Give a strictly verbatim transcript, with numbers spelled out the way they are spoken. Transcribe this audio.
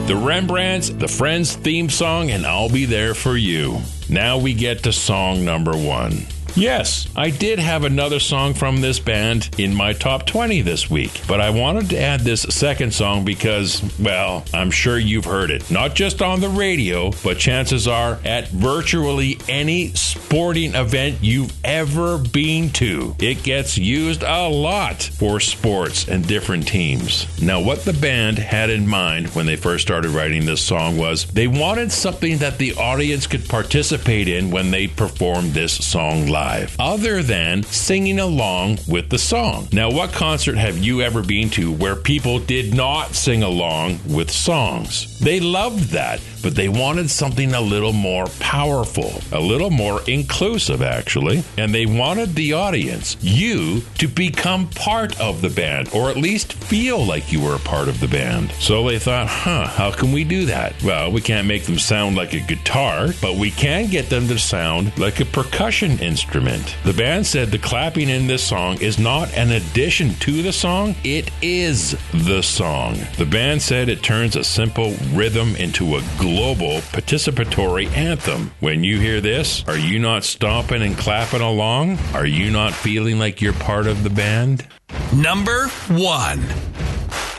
The Rembrandts, the Friends theme song, and I'll Be There For You. Now we get to song number one. Yes, I did have another song from this band in my top twenty this week, but I wanted to add this second song because, well, I'm sure you've heard it. Not just on the radio, but chances are at virtually any sporting event you've ever been to. It gets used a lot for sports and different teams. Now, what the band had in mind when they first started writing this song was they wanted something that the audience could participate in when they performed this song live, other than singing along with the song. Now, what concert have you ever been to where people did not sing along with songs? They loved that, but they wanted something a little more powerful, a little more inclusive, actually, and they wanted the audience, you, to become part of the band, or at least feel like you were a part of the band. So they thought, huh, how can we do that? Well, we can't make them sound like a guitar, but we can get them to sound like a percussion instrument. The band said the clapping in this song is not an addition to the song, it is the song. The band said it turns a simple rhythm into a global participatory anthem. When you hear this, are you not stomping and clapping along? Are you not feeling like you're part of the band? Number one.